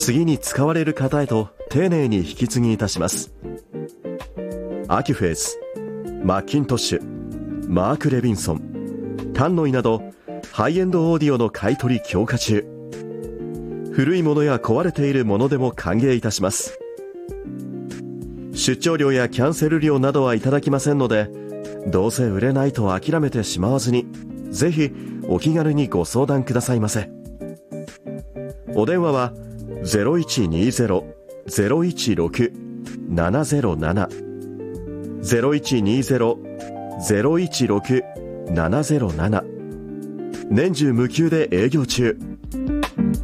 次に使われる方へと丁寧に引き継ぎいたします。アキュフェイス、マッキントッシュ、マーク・レビンソン、タンノイなどハイエンドオーディオの買い取り強化中。古いものや壊れているものでも歓迎いたします。出張料やキャンセル料などはいただきませんので、どうせ売れないと諦めてしまわずに、ぜひお気軽にご相談くださいませ。お電話は 0120-016-707 0120-016-707 年中無休で営業中。